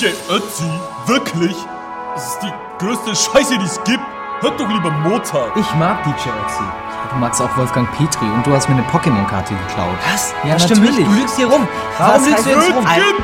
DJ Ötzi? Wirklich? Das ist die größte Scheiße, die es gibt. Hört doch lieber Mozart. Ich mag DJ Ötzi. Du magst auch Wolfgang Petri und du hast mir eine Pokémon-Karte geklaut. Was? Ja, das stimmt natürlich. nicht. Du lügst hier rum. Warum lügst du jetzt rum? Gib